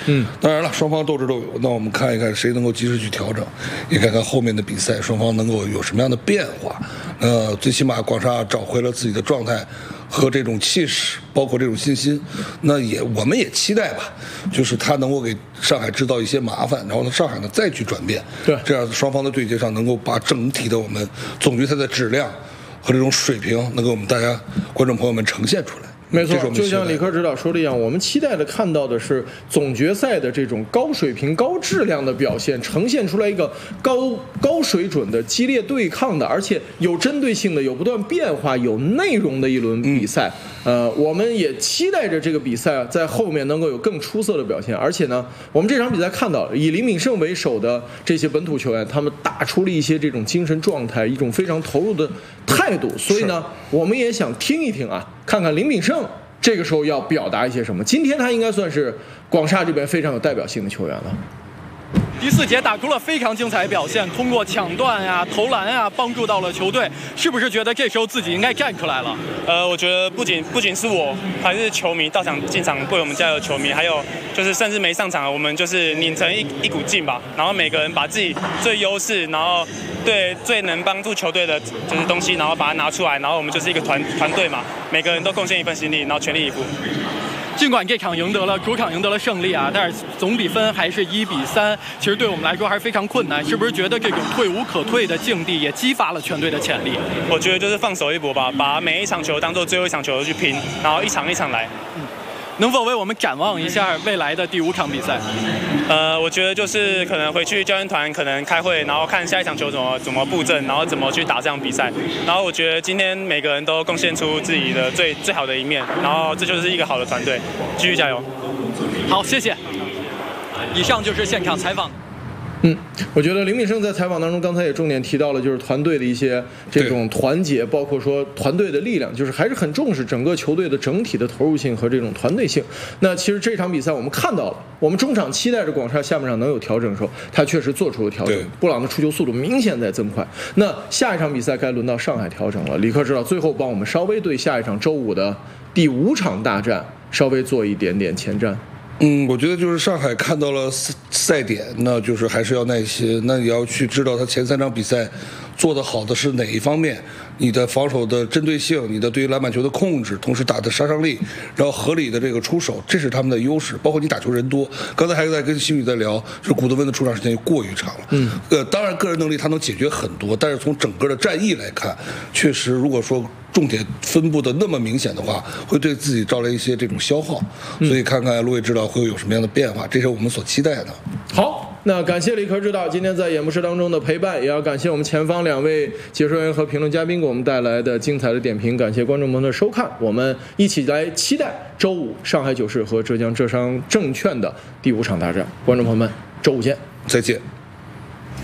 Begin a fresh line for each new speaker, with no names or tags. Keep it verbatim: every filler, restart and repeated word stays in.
嗯，
当然了，双方斗智斗勇，那我们看一看谁能够及时去调整，也看看后面的比赛双方能够有什么样的变化。呃，最起码广厦找回了自己的状态和这种气势，包括这种信心。那也我们也期待吧，就是他能够给上海制造一些麻烦，然后呢，上海呢再去转变，
对，
这样双方的对接上能够把整体的我们总决赛的质量和这种水平能给我们大家观众朋友们呈现出来。
没错，就像李科指导说的一样，我们期待的看到的是总决赛的这种高水平、高质量的表现，呈现出来一个高高水准的激烈对抗的，而且有针对性的、有不断变化、有内容的一轮比赛。嗯、呃，我们也期待着这个比赛在后面能够有更出色的表现。而且呢，我们这场比赛看到以李敏胜为首的这些本土球员，他们打出了一些这种精神状态，一种非常投入的态度。所以呢，我们也想听一听啊，看看林敏胜这个时候要表达一些什么。今天他应该算是广厦这边非常有代表性的球员了。
第四节打出了非常精彩表现，通过抢断呀、投篮呀，帮助到了球队。是不是觉得这时候自己应该站出来了？
呃，我觉得不仅不仅是我，还是球迷到场进场为我们加油球迷，还有就是甚至没上场，我们就是拧成一一股劲吧。然后每个人把自己最优势，然后对最能帮助球队的就是东西，然后把它拿出来，然后我们就是一个团团队嘛，每个人都贡献一份心力，然后全力以赴。
尽管这场赢得了主场赢得了胜利啊，但是总比分还是一比三，其实对我们来说还是非常困难。是不是觉得这种退无可退的境地也激发了全队的潜力？
我觉得就是放手一搏吧，把每一场球当做最后一场球去拼，然后一场一场来。
嗯，能否为我们展望一下未来的第五场比赛？
呃，我觉得就是可能回去教练团可能开会，然后看下一场球怎么怎么布阵，然后怎么去打这场比赛。然后我觉得今天每个人都贡献出自己的最最好的一面，然后这就是一个好的团队，继续加油。
好，谢谢。以上就是现场采访。
嗯，我觉得林敏胜在采访当中，刚才也重点提到了，就是团队的一些这种团结，包括说团队的力量，就是还是很重视整个球队的整体的投入性和这种团队性。那其实这场比赛我们看到了，我们中场期待着广厦下半场能有调整的时候，他确实做出了调整，布朗的出球速度明显在增快。那下一场比赛该轮到上海调整了，李科指导最后帮我们稍微对下一场周五的第五场大战稍微做一点点前瞻。
嗯，我觉得就是上海看到了赛点，那就是还是要耐心。那你要去知道他前三场比赛做得好的是哪一方面，你的防守的针对性，你的对于篮板球的控制，同时打的杀伤力，然后合理的这个出手，这是他们的优势。包括你打球人多，刚才还在跟新宇在聊，就是古德温的出场时间过于长了。嗯，呃，当然个人能力他能解决很多，但是从整个的战役来看，确实如果说重点分布的那么明显的话，会对自己招来一些这种消耗。所以看看陆伟指导会有什么样的变化，这是我们所期待的。
好，那感谢李科指导今天在演播室当中的陪伴，也要感谢我们前方两位解说员和评论嘉宾给我们带来的精彩的点评，感谢观众朋友的收看，我们一起来期待周五上海九世和浙江浙商证券的第五场大战，观众朋友们，周五见，
再见。